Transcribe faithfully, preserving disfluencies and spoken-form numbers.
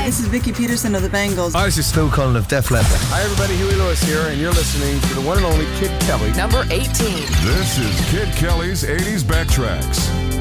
Hi, this is Vicky Peterson of the Bangles. Hi, this is Phil Collin of Def Leppard. Hi, everybody. Huey Lewis here, and you're listening to the one and only Kid Kelly. Number eighteen. This is Kid Kelly's eighties Backtracks.